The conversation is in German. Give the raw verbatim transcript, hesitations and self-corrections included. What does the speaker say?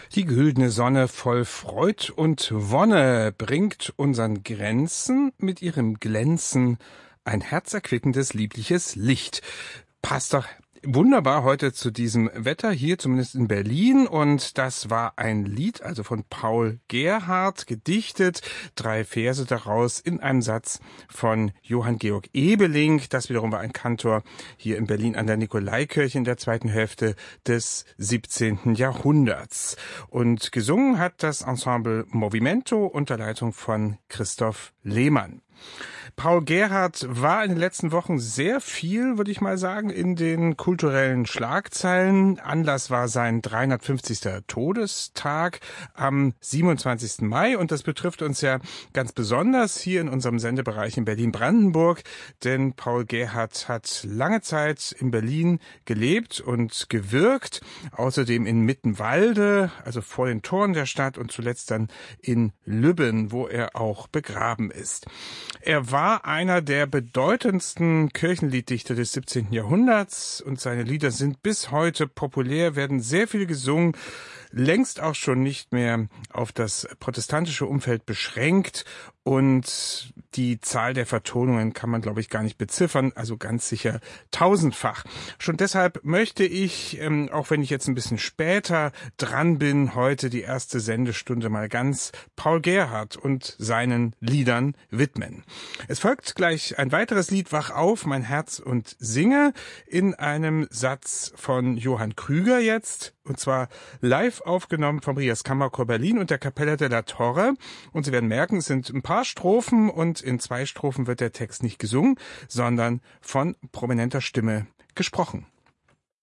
Die güldene Sonne voll Freud und Wonne bringt unseren Grenzen mit ihrem Glänzen ein herzerquickendes, liebliches Licht. Passt doch wunderbar heute zu diesem Wetter hier, zumindest in Berlin. Und das war ein Lied, also von Paul Gerhardt, gedichtet. Drei Verse daraus in einem Satz von Johann Georg Ebeling. Das wiederum war ein Kantor hier in Berlin an der Nikolaikirche in der zweiten Hälfte des siebzehnten Jahrhunderts. Und gesungen hat das Ensemble Movimento unter Leitung von Christoph Lehmann. Paul Gerhardt war in den letzten Wochen sehr viel, würde ich mal sagen, in den kulturellen Schlagzeilen. Anlass war sein dreihundertfünfzigster Todestag am siebenundzwanzigsten Mai. Und das betrifft uns ja ganz besonders hier in unserem Sendebereich in Berlin-Brandenburg. Denn Paul Gerhardt hat lange Zeit in Berlin gelebt und gewirkt. Außerdem in Mittenwalde, also vor den Toren der Stadt, und zuletzt dann in Lübben, wo er auch begraben ist. Er war einer der bedeutendsten Kirchenlieddichter des siebzehnten Jahrhunderts und seine Lieder sind bis heute populär, werden sehr viel gesungen, längst auch schon nicht mehr auf das protestantische Umfeld beschränkt und die Zahl der Vertonungen kann man, glaube ich, gar nicht beziffern, also ganz sicher tausendfach. Schon deshalb möchte ich, ähm, auch wenn ich jetzt ein bisschen später dran bin, heute die erste Sendestunde mal ganz Paul Gerhardt und seinen Liedern widmen. Es folgt gleich ein weiteres Lied, Wach auf, mein Herz und singe, in einem Satz von Johann Krüger jetzt, und zwar live aufgenommen vom Rias Kammerchor Berlin und der Capella della Torre. Und Sie werden merken, es sind ein paar Strophen und in zwei Strophen wird der Text nicht gesungen, sondern von prominenter Stimme gesprochen.